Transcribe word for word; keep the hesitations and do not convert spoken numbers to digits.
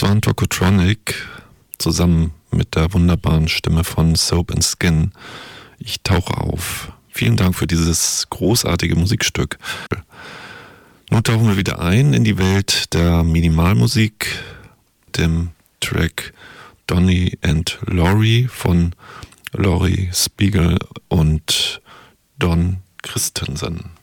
Das waren Tokotronic zusammen mit der wunderbaren Stimme von Soap and Skin. Ich tauche auf. Vielen Dank für dieses großartige Musikstück. Nun tauchen wir wieder ein in die Welt der Minimalmusik, dem Track Donny and Laurie von Laurie Spiegel und Don Christensen.